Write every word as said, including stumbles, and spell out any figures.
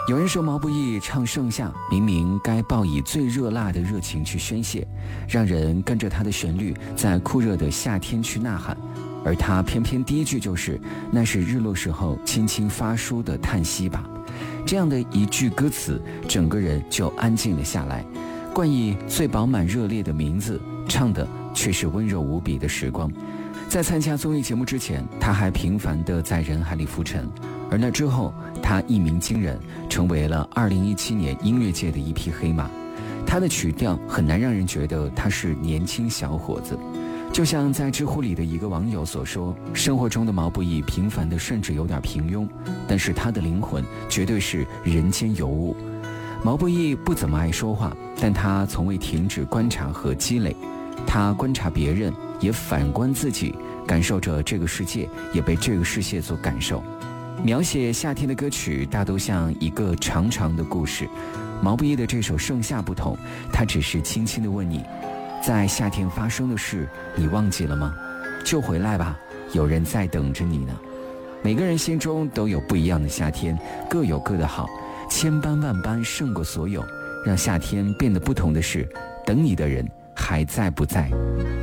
有人说毛不易唱《盛夏》，明明该报以最热辣的热情去宣泄，让人跟着他的旋律在酷热的夏天去呐喊，而他偏偏第一句就是那是日落时候轻轻发出的叹息吧。这样的一句歌词，整个人就安静了下来。冠以最饱满热烈的名字，唱的却是温柔无比的时光。在参加综艺节目之前，他还频繁地在人海里浮沉，而那之后他一鸣惊人，成为了二零一七年音乐界的一匹黑马。他的曲调很难让人觉得他是年轻小伙子，就像在知乎里的一个网友所说，生活中的毛不易平凡的甚至有点平庸，但是他的灵魂绝对是人间尤物。毛不易不怎么爱说话，但他从未停止观察和积累。他观察别人，也反观自己，感受着这个世界，也被这个世界所感受。描写夏天的歌曲大都像一个长长的故事，毛不易的这首《盛夏》不同，他只是轻轻地问你，在夏天发生的事你忘记了吗？就回来吧，有人在等着你呢。每个人心中都有不一样的夏天，各有各的好，千般万般胜过所有。让夏天变得不同的是，等你的人还在不在？